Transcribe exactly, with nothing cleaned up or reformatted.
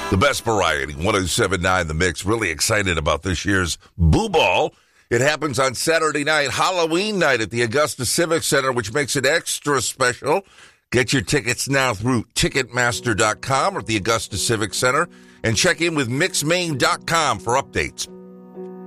The best variety, one oh seven point nine The Mix. Really excited about this year's Boo Ball. It happens on Saturday night, Halloween night at the Augusta Civic Center, which makes it extra special. Get your tickets now through Ticketmaster dot com or the Augusta Civic Center, and check in with Mix Maine dot com for updates.